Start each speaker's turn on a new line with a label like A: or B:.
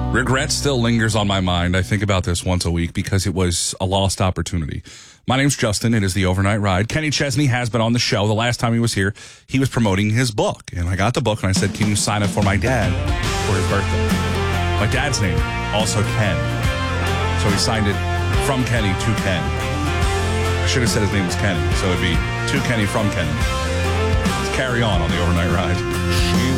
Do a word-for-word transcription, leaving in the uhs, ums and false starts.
A: Regret still lingers on my mind. I think about this once a week because it was a lost opportunity. My name's Justin. It is the Overnight Ride. Kenny Chesney has been on the show. The last time he was here, he was promoting his book. And I got the book and I said, can you sign it for my dad for his birthday? My dad's name, also Ken. So he signed it from Kenny to Ken. I should have said his name was Kenny. So it'd be to Kenny from Kenny. Let's carry on on the Overnight Ride.
B: She